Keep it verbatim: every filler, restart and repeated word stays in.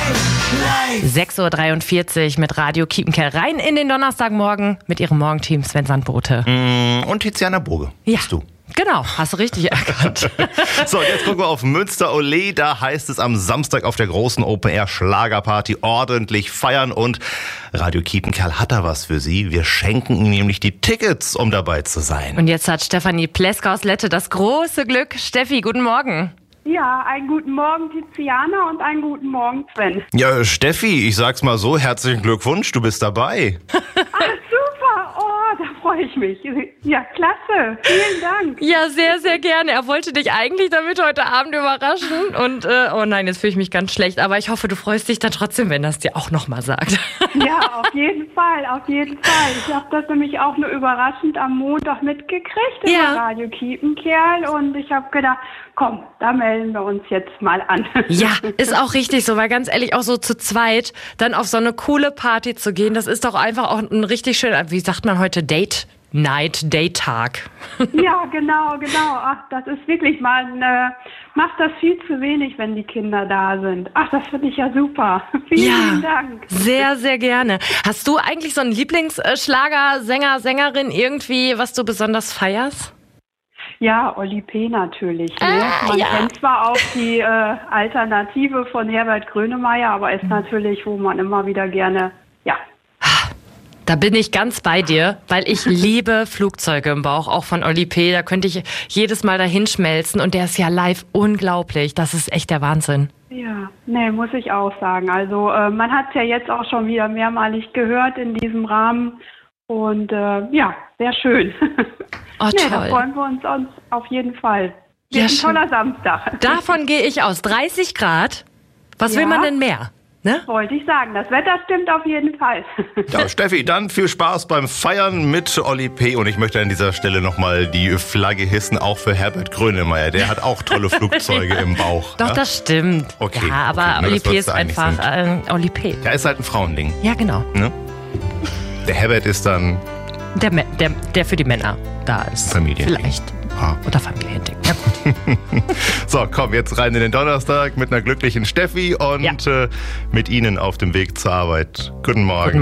sechs Uhr dreiundvierzig mit Radio Kiepenkerl rein in den Donnerstagmorgen mit ihrem Morgenteam Sven Sandbote. Mm, und Tiziana Burge. Ja. Bist du. Genau, hast du richtig erkannt. So, jetzt gucken wir auf Münster Ole. Da heißt es am Samstag auf der großen Open-Air-Schlagerparty ordentlich feiern. Und Radio Kiepenkerl hat da was für Sie. Wir schenken Ihnen nämlich die Tickets, um dabei zu sein. Und jetzt hat Stefanie Pleska aus Lette das große Glück. Steffi, guten Morgen. Ja, einen guten Morgen Tiziana und einen guten Morgen Sven. Ja, Steffi, ich sag's mal so, herzlichen Glückwunsch, du bist dabei. Ach, super, oh, da freue ich mich. Ja, klasse, vielen Dank. Ja, sehr, sehr gerne. Er wollte dich eigentlich damit heute Abend überraschen. Und, äh, oh nein, jetzt fühle ich mich ganz schlecht. Aber ich hoffe, du freust dich dann trotzdem, wenn er es dir auch nochmal sagt. Ja, auf jeden Fall, auf jeden Fall. Ich habe das nämlich auch nur überraschend am Montag mitgekriegt im Ja. Radio Kiepenkerl. Und ich habe gedacht, komm, da melden wir uns jetzt mal an. Ja, ist auch richtig so, weil ganz ehrlich, auch so zu zweit dann auf so eine coole Party zu gehen, das ist doch einfach auch ein richtig schöner, wie sagt man heute, Date Night, Date-Tag. Ja, genau, genau. Ach, das ist wirklich, man äh, macht das viel zu wenig, wenn die Kinder da sind. Ach, das finde ich ja super. Vielen Ja, Dank. sehr, sehr gerne. Hast du eigentlich so einen Lieblingsschlager, Sänger, Sängerin irgendwie, was du besonders feierst? Ja, Oli P. natürlich. Ne? Ah, Man ja. kennt zwar auch die äh, Alternative von Herbert Grönemeyer, aber ist natürlich, wo man immer wieder gerne, ja. Da bin ich ganz bei dir, weil ich liebe Flugzeuge im Bauch, auch von Oli P. Da könnte ich jedes Mal dahin schmelzen und der ist ja live unglaublich. Das ist echt der Wahnsinn. Ja, nee, muss ich auch sagen. Also äh, man hat es ja jetzt auch schon wieder mehrmalig gehört in diesem Rahmen und äh, ja, sehr schön. Oh, nee, toll. da freuen wir uns, uns auf jeden Fall. Ja, Wird ein schön. toller Samstag. Davon gehe ich aus. dreißig Grad. Was Ja. will man denn mehr? Ne? Wollte ich sagen. Das Wetter stimmt auf jeden Fall. Ja, Steffi, dann viel Spaß beim Feiern mit Oli P. Und ich möchte an dieser Stelle nochmal die Flagge hissen, auch für Herbert Grönemeyer. Der hat auch tolle Flugzeuge im Bauch. Doch, ja? das stimmt. Okay, Ja, aber okay, na, Oli dass P wir uns ist da einig einfach sind. äh, Oli P. Ja, ist halt ein Frauending. Ja, genau. Ne? Der Herbert ist dann Der, Me- der, der für die Männer da ist. Familiending. Vielleicht. Ah. Oder Familiending. Ja, gut. So, komm, jetzt rein in den Donnerstag mit einer glücklichen Steffi und Ja. äh, mit Ihnen auf dem Weg zur Arbeit. Guten Morgen.